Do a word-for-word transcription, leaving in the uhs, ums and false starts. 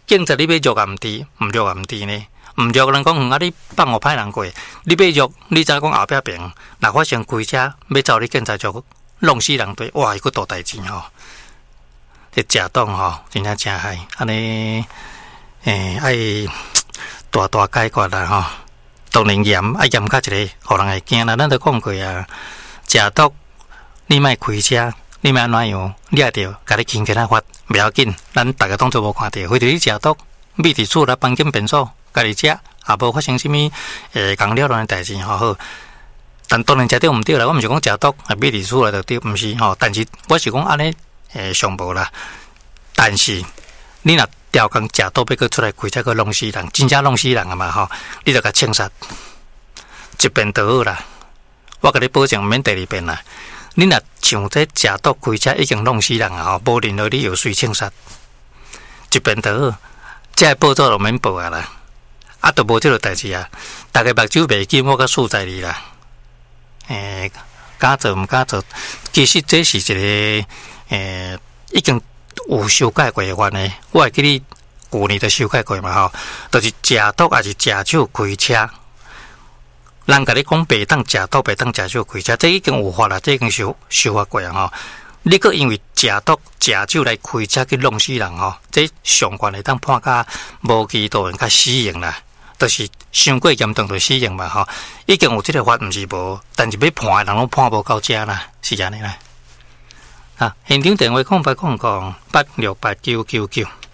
警察你要约也毋伫，毋约也毋伫呢。毋约人讲，嗯啊，你放互歹人过，你要约，你知影讲后壁边，若发生开车要走你警察局弄死人对，哇，伊佫大代志吼。这食党吼，真正真害，安尼诶，爱大大解决啦吼。当然严，爱严较一个，互人会惊啦。咱都讲过啊，食毒你莫开车，你莫安怎样，你也着甲你轻轻啊发，袂要紧，咱大家当作无看到，或者你食毒，秘伫厝内房间便所，家己食，也无发生什物诶讲了乱诶代志吼好。但当然食对毋对啦，我毋是讲食毒啊，秘伫厝内就对，毋是吼。但是我是讲安尼诶上无啦。但是你若调工食毒，要佮出来开车，佮弄死人，真正弄死人啊嘛吼！你着甲枪杀一遍就好啦。我甲你保证，毋免第二遍啦。你若像这食毒开车已经弄死人啊吼，无任何理由随枪杀一遍就好。这报纸就免报啊啦，啊，都无这个代志啊。大家目睭袂紧，我甲数在你啦。诶，敢做毋敢做，其实这是一个诶，已经有修改过的法呢。我会记你旧年就修改过嘛吼，就是食毒还是食酒开车。人甲你讲白当食毒，白当食酒开车，这已经有法啦，这已经修修法过啊吼。你佫因为食毒食酒来开车去弄死人吼，这上悬会当判甲无期徒刑甲死刑啦，就是伤过严重就死刑嘛吼。已经有这个法，毋是无，但是要判的人拢判无到遮啦，是安尼啦。啊，现场电话空八空空八六八九九九。